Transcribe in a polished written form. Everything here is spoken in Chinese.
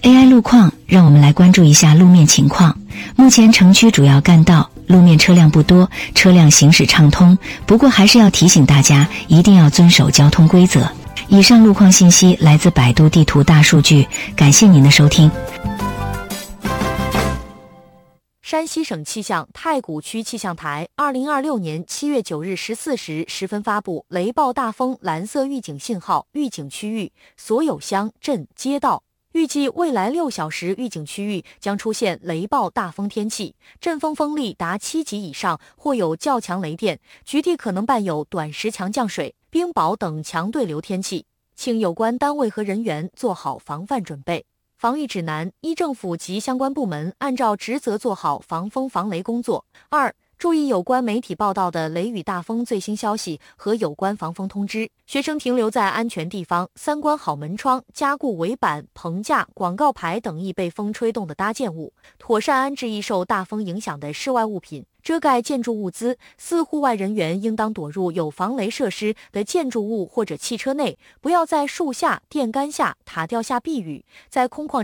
AI 路况，让我们来关注一下路面情况。目前城区主要干道路面车辆不多，车辆行驶畅通，不过还是要提醒大家，一定要遵守交通规则。以上路况信息来自百度地图大数据，感谢您的收听。 山西省气象太谷区气象台2026年7月9日14时10分发布雷暴大风蓝色预警信号，预警区域所有乡镇街道。预计未来6小时预警区域将出现雷暴大风天气，阵风风力达7级以上，或有较强雷电，局地可能伴有短时强降水、冰雹等强对流天气，请有关单位和人员做好防范准备。防御指南：一、政府及相关部门按照职责做好防风防雷工作。2、注意有关媒体报道的雷雨大风最新消息和有关防风通知。学生停留在安全地方。3、关好门窗，加固围板、棚架、广告牌等易被风吹动的搭建物，妥善安置易受大风影响的室外物品，遮盖建筑物资。4、户外人员应当躲入有防雷设施的建筑物或者汽车内，不要在树下、电杆下、塔吊下避雨，在空旷